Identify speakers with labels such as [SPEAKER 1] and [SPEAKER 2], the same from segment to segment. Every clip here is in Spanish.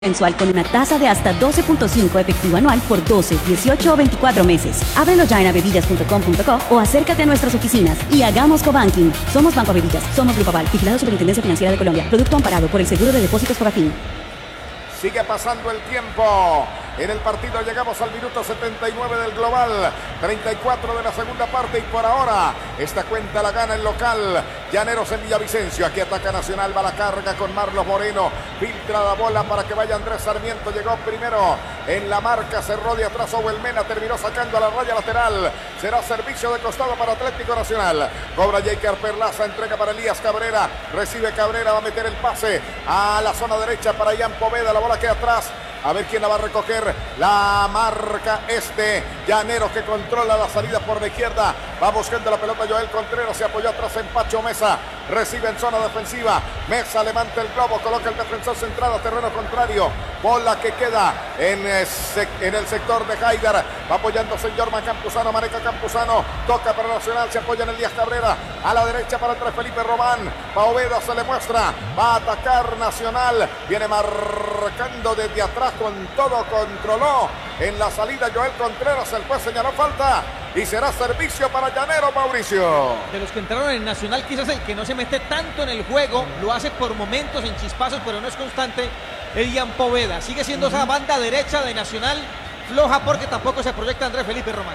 [SPEAKER 1] mensual con una tasa de hasta 12.5 efectivo anual por 12, 18 o 24 meses. Ábrelo ya en avevillas.com.co o acércate a nuestras oficinas y hagamos cobanking. Somos Banco Avevillas, somos Grupo Aval, vigilado Superintendencia Financiera de Colombia. Producto amparado por el Seguro de Depósitos Fogafín.
[SPEAKER 2] Sigue pasando el tiempo. En el partido llegamos al minuto 79 del global, 34 de la segunda parte y por ahora esta cuenta la gana el local. Llaneros en Villavicencio, aquí ataca Nacional, va la carga con Marlos Moreno, filtra la bola para que vaya Andrés Sarmiento, llegó primero en la marca, cerró de atrás Owen Mena, terminó sacando a la raya lateral, será servicio de costado para Atlético Nacional, cobra Jaker Perlaza, entrega para Elías Cabrera, recibe Cabrera, va a meter el pase a la zona derecha para Ian Poveda, la bola queda atrás. A ver quién la va a recoger. La marca Llaneros que controla la salida por la izquierda. Va buscando la pelota Joel Contreras. Se apoyó atrás en Pacho Mesa. Recibe en zona defensiva. Mesa levanta el globo. Coloca el defensor centrado a terreno contrario. Bola que queda en el sector de Haidar. Va apoyando Jorman Campuzano. Maneca Campuzano. Toca para Nacional. Se apoya en Elías Cabrera. A la derecha para Andrés Felipe Román. Poveda se le muestra. Va a atacar Nacional. Viene marcando desde atrás. Con todo controló en la salida Joel Contreras, el juez señaló falta y será servicio para Llanero, Mauricio.
[SPEAKER 3] De los que entraron en Nacional, quizás el que no se mete tanto en el juego, lo hace por momentos en chispazos, pero no es constante, es Ian Poveda. Sigue siendo esa banda derecha de Nacional floja porque tampoco se proyecta Andrés Felipe Román.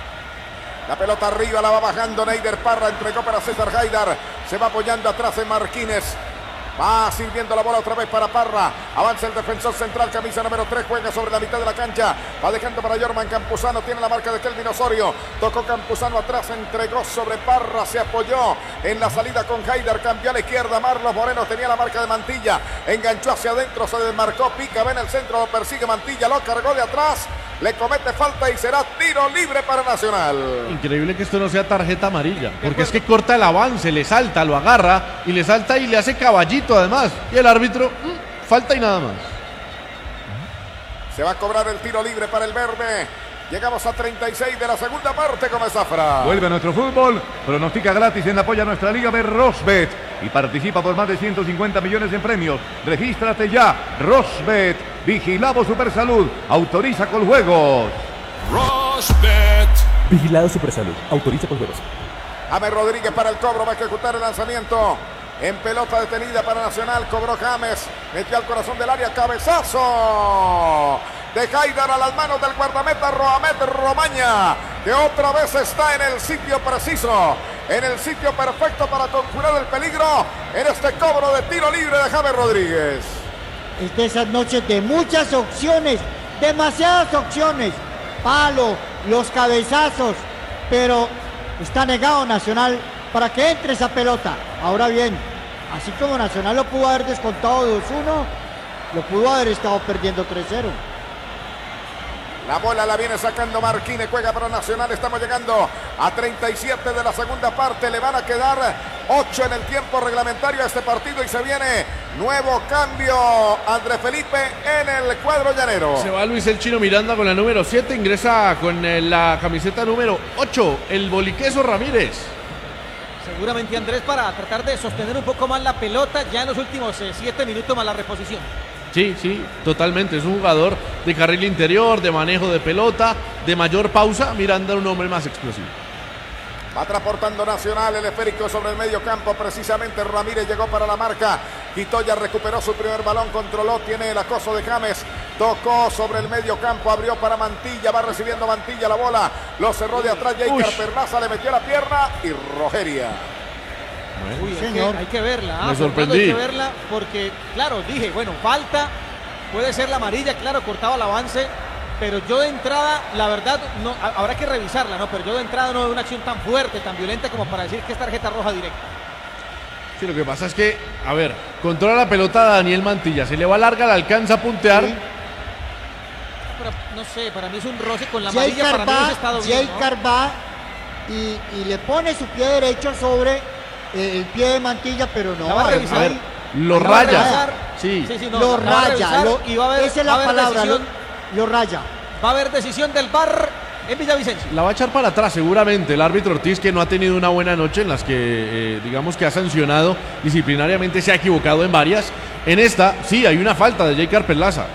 [SPEAKER 2] La pelota arriba, la va bajando Neider Parra, entregó para César Haidar, se va apoyando atrás en Marquínez. Va sirviendo la bola otra vez para Parra. Avanza el defensor central, camisa número 3. Juega sobre la mitad de la cancha. Va dejando para Jorman Campuzano. Tiene la marca de Kelvin Osorio. Tocó Campuzano atrás. Entregó sobre Parra. Se apoyó en la salida con Haidar. Cambió a la izquierda. Marlos Moreno tenía la marca de Mantilla. Enganchó hacia adentro. Se desmarcó. Pica. Ve en el centro. Lo persigue Mantilla. Lo cargó de atrás. Le comete falta y será tiro libre para Nacional.
[SPEAKER 4] Increíble que esto no sea tarjeta amarilla, porque es que corta el avance, le salta, lo agarra y le salta y le hace caballito además. Y el árbitro, falta y nada más.
[SPEAKER 2] Se va a cobrar el tiro libre para el verde. Llegamos a 36 de la segunda parte con Zafra.
[SPEAKER 5] Vuelve a nuestro fútbol, pronostica gratis en apoyo a nuestra liga de Rosbet y participa por más de 150 millones en premios. Regístrate ya, Rosbet, Vigilado Supersalud, autoriza con juegos.
[SPEAKER 6] Rosbet. Vigilado Supersalud, autoriza con juegos.
[SPEAKER 2] James Rodríguez para el cobro, va a ejecutar el lanzamiento. En pelota detenida para Nacional, cobró James, metió al corazón del área, cabezazo de Haidar a las manos del guardameta Rohamed Romaña, que otra vez está en el sitio preciso, en el sitio perfecto para conjurar el peligro en este cobro de tiro libre de James Rodríguez.
[SPEAKER 7] Es de esas noches de muchas opciones, demasiadas opciones, palo, los cabezazos, pero está negado Nacional para que entre esa pelota. Ahora bien, así como Nacional lo pudo haber descontado 2-1, lo pudo haber estado perdiendo 3-0.
[SPEAKER 2] La bola la viene sacando Marquínez, juega para Nacional, estamos llegando a 37 de la segunda parte, le van a quedar 8 en el tiempo reglamentario a este partido y se viene nuevo cambio, Andrés Felipe en el cuadro llanero.
[SPEAKER 4] Se va Luis el Chino Miranda con la número 7, ingresa con la camiseta número 8, el Boliqueso Ramírez.
[SPEAKER 3] Seguramente Andrés para tratar de sostener un poco más la pelota ya en los últimos 7 minutos más la reposición.
[SPEAKER 4] Sí, totalmente. Es un jugador de carril interior, de manejo de pelota, de mayor pausa. Miranda, un hombre más explosivo.
[SPEAKER 2] Va transportando Nacional el esférico sobre el medio campo. Precisamente Ramírez llegó para la marca. Quitoya recuperó su primer balón, controló, tiene el acoso de James. Tocó sobre el medio campo, abrió para Mantilla, va recibiendo Mantilla la bola. Lo cerró de atrás, Jaker Perlaza le metió la pierna y Rogeria.
[SPEAKER 3] Uy, hay que verla.
[SPEAKER 4] Me sorprendí.
[SPEAKER 3] Hay que verla porque, claro, dije, bueno, falta, puede ser la amarilla, claro, cortaba el avance, pero yo de entrada, la verdad, no, habrá que revisarla, ¿no? Pero yo de entrada no veo una acción tan fuerte, tan violenta como para decir que es tarjeta roja directa.
[SPEAKER 4] Sí, lo que pasa es que, a ver, controla la pelota a Daniel Mantilla, se le va larga, la alcanza a puntear.
[SPEAKER 3] Sí. Pero, no sé, para mí es un roce con la amarilla, para mí no ha estado bien,
[SPEAKER 7] Jaker va y le pone su pie derecho sobre el pie de Mantilla, pero no.
[SPEAKER 3] Va a revisar.
[SPEAKER 4] Lo raya. Sí,
[SPEAKER 7] lo raya.
[SPEAKER 3] Y va a haber,
[SPEAKER 7] esa es la palabra, lo raya.
[SPEAKER 3] Va a haber decisión del VAR en Villavicencio.
[SPEAKER 4] La va a echar para atrás seguramente el árbitro Ortiz, que no ha tenido una buena noche, en las que digamos que ha sancionado disciplinariamente, se ha equivocado en varias. En esta, sí, hay una falta de Jaicar Perlaza.